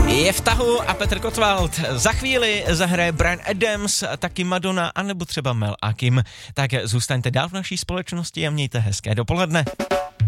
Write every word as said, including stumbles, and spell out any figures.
Je v tahu a Petr Kotwald. Za chvíli zahraje Bryan Adams, taky Madonna, anebo třeba Mel a Kim. Tak zůstaňte dál v naší společnosti a mějte hezké dopoledne.